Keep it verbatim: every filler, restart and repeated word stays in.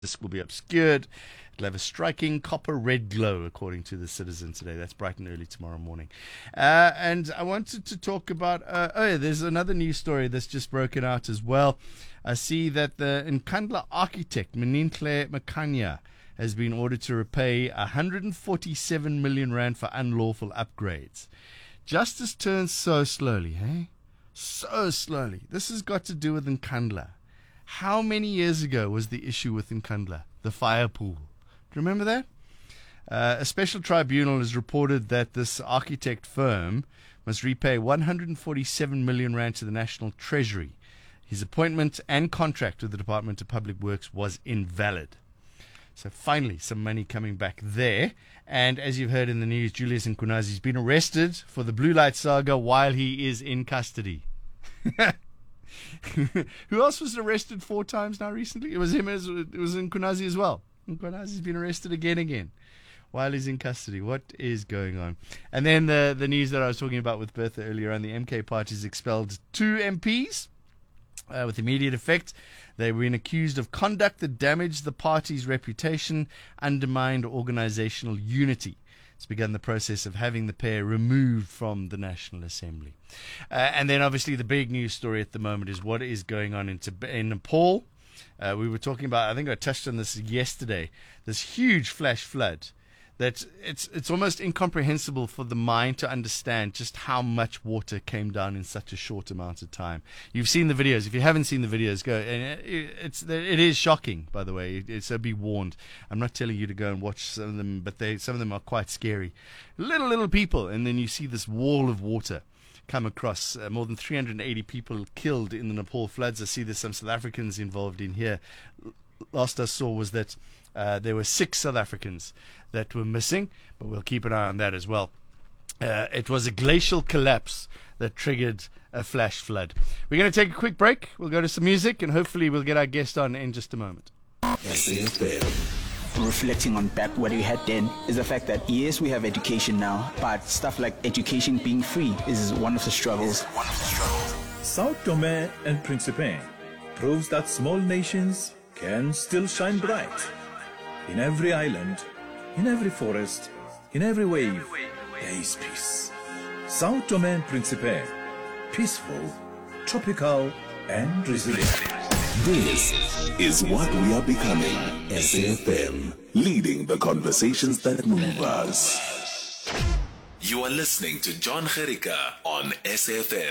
This will be obscured. It'll have a striking copper red glow, according to the Citizen today. That's bright and early tomorrow morning. Uh, and I wanted to talk about, uh, oh yeah, there's another news story that's just broken out as well. I see that the Nkandla architect, Manintle Makanya, has been ordered to repay one hundred forty-seven million rand for unlawful upgrades. Justice turns so slowly, hey? So slowly. This has got to do with Nkandla. How many years ago was the issue with Nkandla? The fire pool. Do you remember that? Uh, a special tribunal has reported that this architect firm must repay one hundred forty-seven million rand to the National Treasury. His appointment and contract with the Department of Public Works was invalid. So finally, some money coming back there. And as you've heard in the news, Julius Nkunazi has been arrested for the Blue Light saga while he is in custody. Who else was arrested four times now recently? It was him, as it was Nkunazi as well. Nkunazi's been arrested again again while he's in custody. What is going on? And then the, the news that I was talking about with Bertha earlier on, the M K party has expelled two M Ps. Uh, with immediate effect. They've been accused of conduct that damaged the party's reputation, undermined organizational unity. It's begun the process of having the pair removed from the National Assembly. Uh, and then obviously the big news story at the moment is what is going on in, Tib- in Nepal. Uh, we were talking about, I think I touched on this yesterday, this huge flash flood. That it's it's almost incomprehensible for the mind to understand just how much water came down in such a short amount of time. You've seen the videos. If you haven't seen the videos, go. And it's it is shocking, by the way. So be warned. I'm not telling you to go and watch some of them, but they some of them are quite scary. Little little people, and then you see this wall of water come across. Uh, more than three hundred eighty people killed in the Nepal floods. I see there's some South Africans involved in here. Last I saw was that uh, there were six South Africans that were missing, but we'll keep an eye on that as well. Uh, it was a glacial collapse that triggered a flash flood. We're going to take a quick break. We'll go to some music, and hopefully we'll get our guest on in just a moment. Reflecting on back what we had then is the fact that yes, we have education now, but stuff like education being free is one of the struggles. One of the struggles. Sao Tome and Principe proves that small nations can still shine bright. In every island, in every forest, in every wave, there is peace. Sao Tome and Principe, peaceful, tropical, and resilient. This is what we are becoming. S A F M, leading the conversations that move us. You are listening to John Gericka on S A F M.